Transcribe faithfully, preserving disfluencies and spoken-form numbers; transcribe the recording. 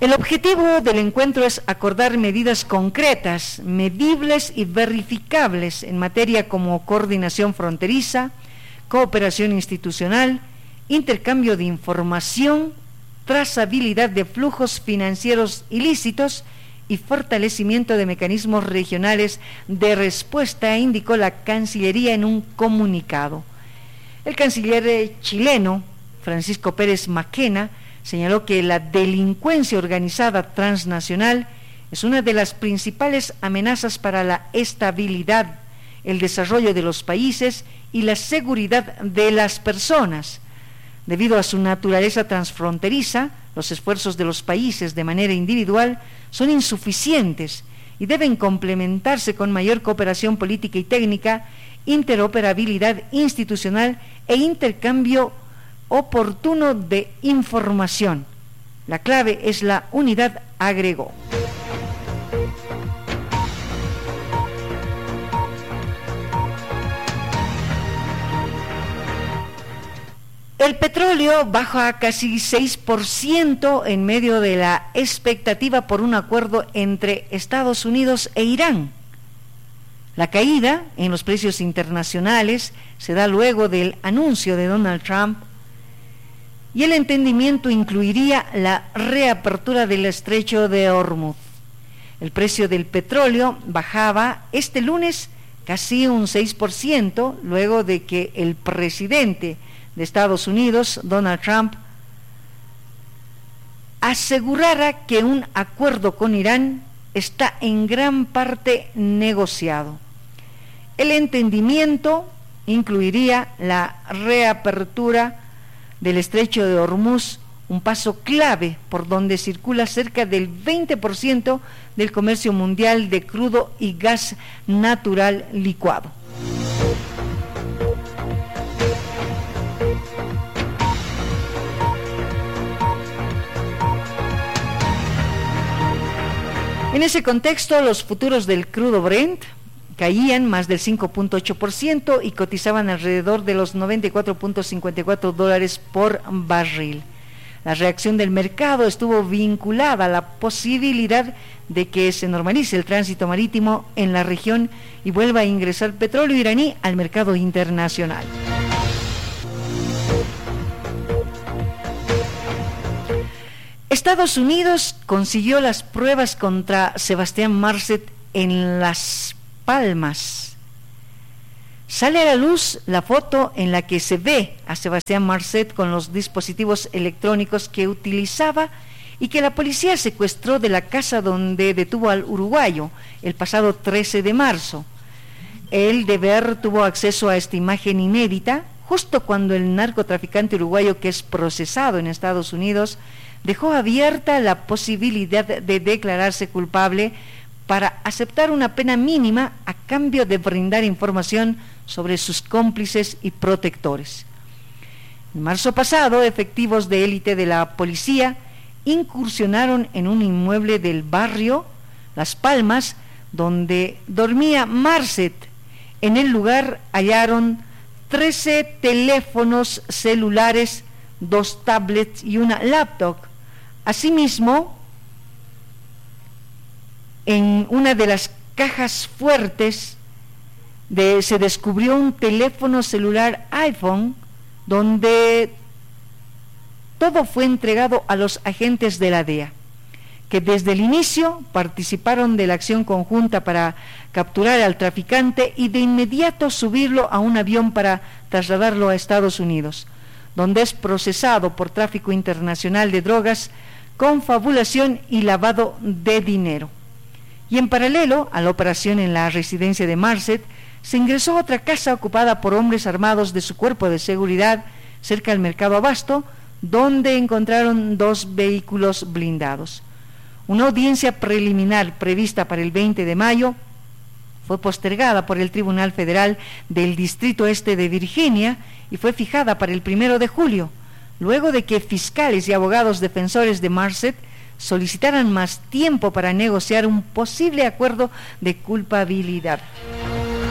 El objetivo del encuentro es acordar medidas concretas, medibles y verificables en materia como coordinación fronteriza, cooperación institucional, intercambio de información, trazabilidad de flujos financieros ilícitos y fortalecimiento de mecanismos regionales de respuesta, indicó la Cancillería en un comunicado. El canciller chileno, Francisco Pérez Mackenna, señaló que la delincuencia organizada transnacional es una de las principales amenazas para la estabilidad, el desarrollo de los países y la seguridad de las personas. Debido a su naturaleza transfronteriza, los esfuerzos de los países de manera individual son insuficientes y deben complementarse con mayor cooperación política y técnica, interoperabilidad institucional e intercambio oportuno de información. La clave es la unidad, agregó. El petróleo baja casi seis por ciento en medio de la expectativa por un acuerdo entre Estados Unidos e Irán. La caída en los precios internacionales se da luego del anuncio de Donald Trump y el entendimiento incluiría la reapertura del estrecho de Hormuz. El precio del petróleo bajaba este lunes casi un seis por ciento luego de que el presidente de Estados Unidos, Donald Trump, asegurara que un acuerdo con Irán está en gran parte negociado. El entendimiento incluiría la reapertura del estrecho de Hormuz, un paso clave por donde circula cerca del veinte por ciento del comercio mundial de crudo y gas natural licuado. En ese contexto, los futuros del crudo Brent caían más del cinco punto ocho por ciento y cotizaban alrededor de los noventa y cuatro punto cincuenta y cuatro dólares por barril. La reacción del mercado estuvo vinculada a la posibilidad de que se normalice el tránsito marítimo en la región y vuelva a ingresar petróleo iraní al mercado internacional. Estados Unidos consiguió las pruebas contra Sebastián Marcet en Las Palmas. Sale a la luz la foto en la que se ve a Sebastián Marcet con los dispositivos electrónicos que utilizaba y que la policía secuestró de la casa donde detuvo al uruguayo el pasado trece de marzo. El deber tuvo acceso a esta imagen inédita justo cuando el narcotraficante uruguayo, que es procesado en Estados Unidos, dejó abierta la posibilidad de declararse culpable para aceptar una pena mínima a cambio de brindar información sobre sus cómplices y protectores. En marzo pasado, efectivos de élite de la policía incursionaron en un inmueble del barrio Las Palmas, donde dormía Marcet. En el lugar hallaron trece teléfonos celulares, dos tablets y una laptop. Asimismo, en una de las cajas fuertes de, se descubrió un teléfono celular iPhone, donde todo fue entregado a los agentes de la D E A, que desde el inicio participaron de la acción conjunta para capturar al traficante y de inmediato subirlo a un avión para trasladarlo a Estados Unidos, donde es procesado por tráfico internacional de drogas, confabulación y lavado de dinero. Y en paralelo a la operación en la residencia de Marcet, se ingresó a otra casa ocupada por hombres armados de su cuerpo de seguridad cerca del mercado Abasto, donde encontraron dos vehículos blindados. Una audiencia preliminar prevista para el veinte de mayo fue postergada por el Tribunal Federal del Distrito Este de Virginia y fue fijada para el primero de julio, luego de que fiscales y abogados defensores de Marcet solicitaran más tiempo para negociar un posible acuerdo de culpabilidad.